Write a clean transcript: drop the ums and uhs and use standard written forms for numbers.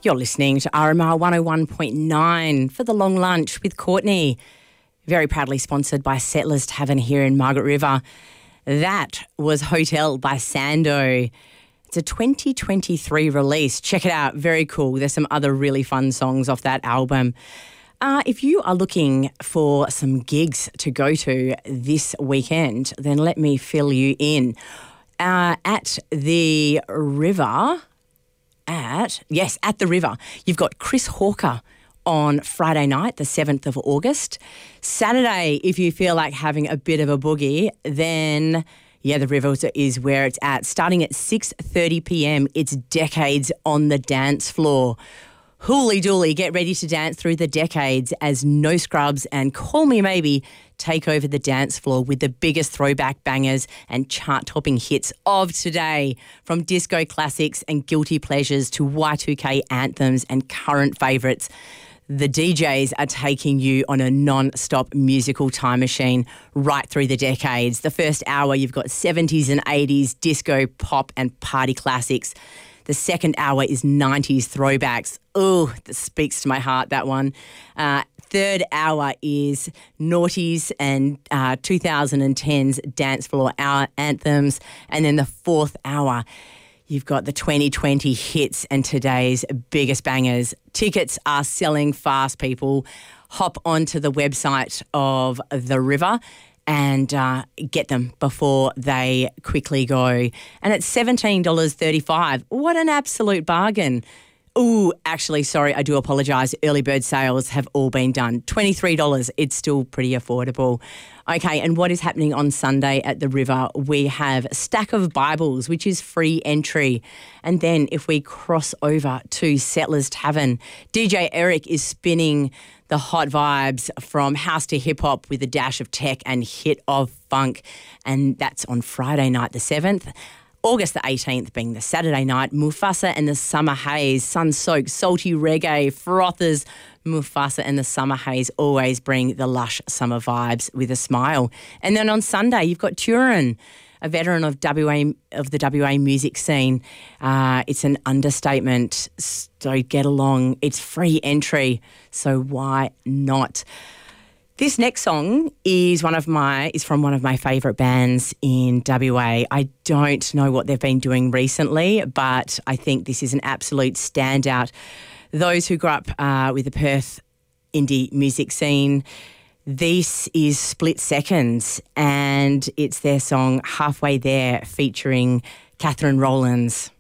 You're listening to RMR 101.9 for The Long Lunch with Courtney. Very proudly sponsored by Settlers Tavern here in Margaret River. That was Hotel by Sando. It's a 2023 release. Check it out. Very cool. There's some other really fun songs off that album. If you are looking for some gigs to go to this weekend, then let me fill you in. At the River... At the River, you've got Chris Hawker on Friday night, the 7th of August. Saturday, if you feel like having a bit of a boogie, then, the River is where it's at. Starting at 6:30 p.m, it's Decades on the Dance Floor. Hooly dooly, get ready to dance through the decades as No Scrubs and Call Me Maybe take over the dance floor with the biggest throwback bangers and chart-topping hits of today, from disco classics and guilty pleasures to Y2K anthems and current favourites. The DJs are taking you on a non-stop musical time machine right through the decades. The first hour, you've got 70s and 80s disco, pop and party classics. The second hour is 90s throwbacks. Oh, that speaks to my heart, that one. Third hour is noughties and 2010s dance floor hour anthems. And then the fourth hour, you've got the 2020 hits and today's biggest bangers. Tickets are selling fast, people. Hop onto the website of The River and get them before they quickly go. And it's $17.35. What an absolute bargain. Ooh, actually, sorry, I do apologise. Early bird sales have all been done. $23, it's still pretty affordable. Okay, and what is happening on Sunday at the River? We have Stack of Bibles, which is free entry. And then if we cross over to Settlers Tavern, DJ Eric is spinning the hot vibes from house to hip-hop with a dash of tech and hit of funk. And that's on Friday night the 7th. August the 18th being the Saturday night, Mufasa and the Summer Haze, sun-soaked, salty reggae, frothers. Mufasa and the Summer Haze always bring the lush summer vibes with a smile. And then on Sunday, you've got Turin, a veteran of the WA music scene. It's an understatement, so get along. It's free entry, so why not? This next song is from one of my favourite bands in WA. I don't know what they've been doing recently, but I think this is an absolute standout. Those who grew up with the Perth indie music scene, this is Split Seconds, and it's their song Halfway There featuring Catherine Rowlands.